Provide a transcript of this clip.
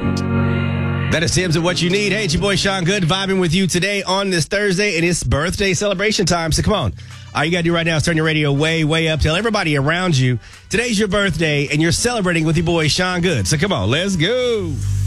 That is Tim's and What You Need. Hey, it's your boy Sean Good vibing with you today on this Thursday, and it's birthday celebration time. So come on. All you got to do right now is turn your radio way, way up. Tell everybody around you today's your birthday, and you're celebrating with your boy Sean Good. So come on, let's go.